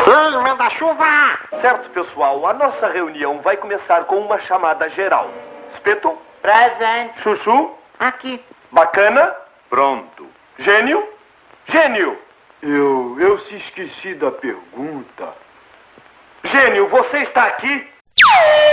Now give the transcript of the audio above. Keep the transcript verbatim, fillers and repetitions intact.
Ei, manda-chuva! Certo, pessoal, a nossa reunião vai começar com uma chamada geral. Espeto? Presente. Chuchu? Aqui. Bacana? Pronto. Gênio? Gênio! Eu, eu se esqueci da pergunta. Gênio, você está aqui?